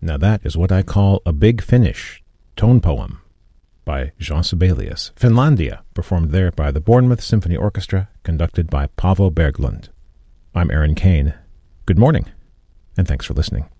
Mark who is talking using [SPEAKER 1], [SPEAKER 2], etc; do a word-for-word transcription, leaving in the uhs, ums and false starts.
[SPEAKER 1] Now that is what I call a big finish, tone poem, by Jean Sibelius. Finlandia, performed there by the Bournemouth Symphony Orchestra, conducted by Paavo Berglund. I'm Aaron Kane. Good morning, and thanks for listening.